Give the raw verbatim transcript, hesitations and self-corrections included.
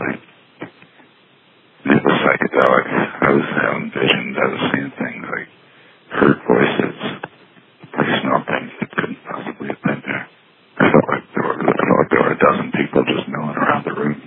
like, it was psychedelic. I was having visions. I was seeing things, like, heard voices. I smelled things that couldn't possibly have been there. I felt like there were, I felt like there were a dozen people just milling around the room.